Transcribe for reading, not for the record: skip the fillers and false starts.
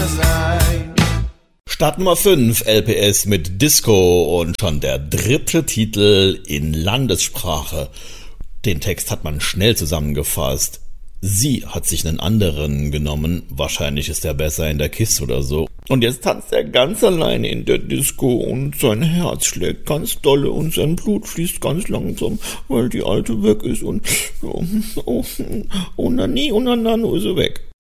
sein. Start Nummer 5, LPS mit Disco und schon der 3. Titel in Landessprache. Den Text hat man schnell zusammengefasst. Sie hat sich einen anderen genommen, wahrscheinlich ist er besser in der Kiste oder so. Und jetzt tanzt er ganz alleine in der Disco und sein Herz schlägt ganz dolle und sein Blut fließt ganz langsam, weil die Alte weg ist und oh, Nani, ist er weg.